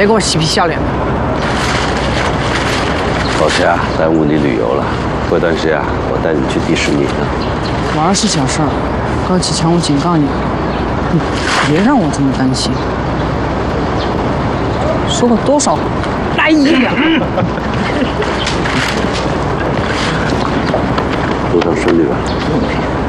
别给我嬉皮笑脸的。 抱歉啊，耽误你旅游了。过段时间啊，我带你去迪士尼呢。 玩是小事儿，高启强，我警告你，你别让我这么担心。说过多少来一呀！ 路上顺利吧？